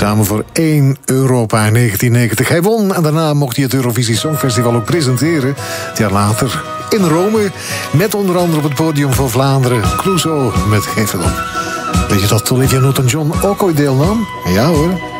samen voor 1 Europa in 1990. Hij won en daarna mocht hij het Eurovisie Songfestival ook presenteren. Het jaar later in Rome, met onder andere op het podium voor Vlaanderen Clouseau met Geef het op. Weet je dat Olivia Newton-John ook ooit deelnam? Ja hoor.